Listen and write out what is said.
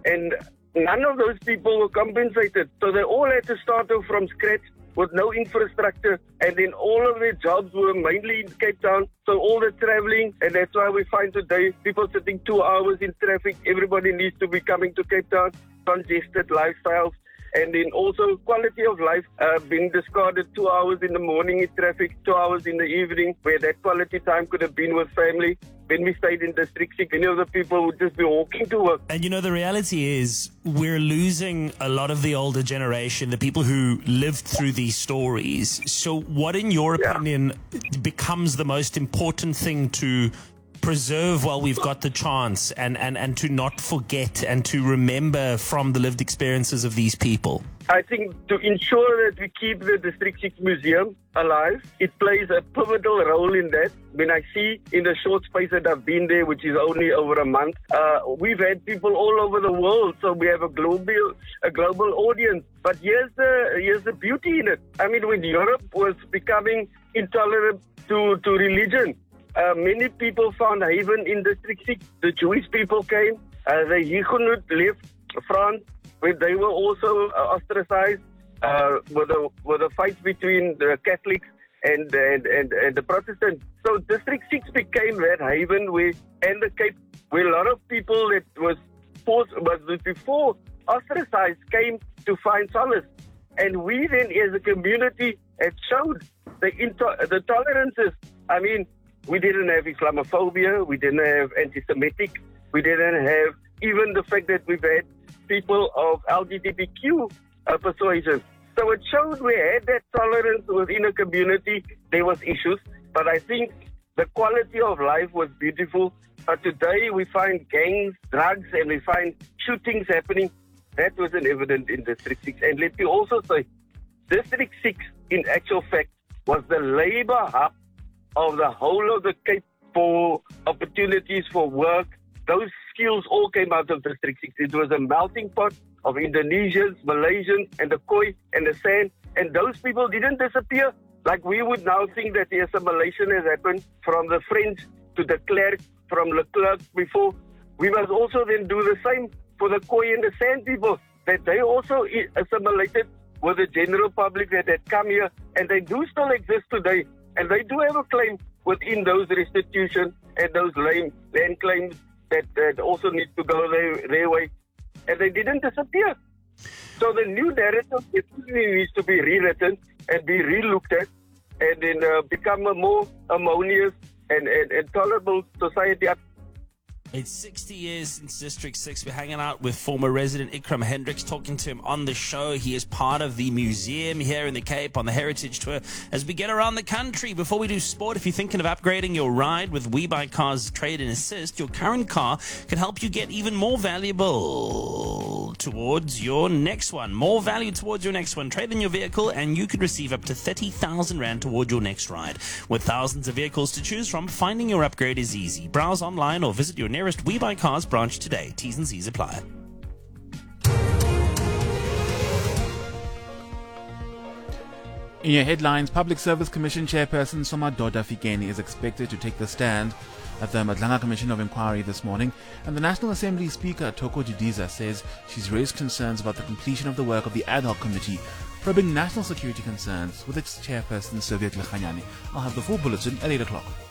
And none of those people were compensated. So they all had to start off from scratch with no infrastructure, and then all of their jobs were mainly in Cape Town, so all the traveling, and that's why we find today people sitting 2 hours in traffic. Everybody needs to be coming to Cape Town, congested lifestyles, and then also quality of life being discarded 2 hours in the morning in traffic, 2 hours in the evening, where that quality time could have been with family. When we stayed in District 6, many of the people would just be walking to work. And the reality is we're losing a lot of the older generation, the people who lived through these stories. So what, in your opinion, becomes the most important thing to preserve while we've got the chance, and to not forget and to remember from the lived experiences of these people? I think to ensure that we keep the District 6 Museum alive, it plays a pivotal role in that. When I see in the short space that I've been there, which is only over a month, we've had people all over the world, so we have a global audience. But here's the beauty in it. I mean, when Europe was becoming intolerant to religion, many people found haven in District 6. The Jewish people came, the Huguenot left France, where they were also ostracized with a fight between the Catholics and the Protestants. So District 6 became that haven and the Cape, where a lot of people that was before ostracized came to find solace. And we then, as a community, had showed the tolerances. I mean, we didn't have Islamophobia, we didn't have anti-Semitic, we didn't have even the fact that we've had people of LGBTQ persuasion. So it showed we had that tolerance within a community. There was issues, but I think the quality of life was beautiful. But today we find gangs, drugs, and we find shootings happening. That wasn't evident in District 6. And let me also say, District 6, in actual fact, was the labor hub of the whole of the Cape for opportunities for work. Those skills all came out of District 6. It was a melting pot of Indonesians, Malaysians, and the Khoi and the San. And those people didn't disappear. Like we would now think that the assimilation has happened from the French to the Klerk, from Leclerc before. We must also then do the same for the Khoi and the San people, that they also assimilated with the general public that had come here, and they do still exist today. And they do have a claim within those restitution and those land claims that also need to go their way. And they didn't disappear. So the new narrative needs to be rewritten and be re-looked at, and then become a more harmonious and tolerable society. It's 60 years since District 6. We're hanging out with former resident Ikram Hendricks, talking to him on the show. He is part of the museum here in the Cape on the Heritage Tour as we get around the country. Before we do sport, if you're thinking of upgrading your ride with WeBuyCars Trade and Assist, your current car can help you get even more valuable towards your next one. More value towards your next one. Trade in your vehicle and you could receive up to 30,000 Rand toward your next ride. With thousands of vehicles to choose from, finding your upgrade is easy. Browse online or visit your nearest WeBuyCars branch today. T's and C's apply. In your headlines, Public Service Commission Chairperson Somadoda Fikeni is expected to take the stand at the Madlanga Commission of Inquiry this morning, and the National Assembly Speaker Toko Didiza says she's raised concerns about the completion of the work of the ad hoc committee probing national security concerns with its chairperson Soviet Lekhanyani. I'll have the full bulletin at 8 o'clock.